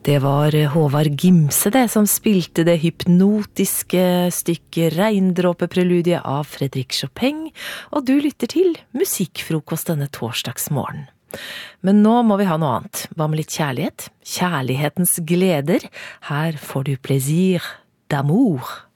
Det var Håvard Gimse det som spilte det hypnotiske stykket Regndråpepreludiet av Frédéric Chopin, og du lytter til Musikkfrokost denne torsdagsmorgen. Men nå må vi ha noe annet. Hva med litt kjærlighet? Kjærlighetens gleder. Her får du plaisir d'amour.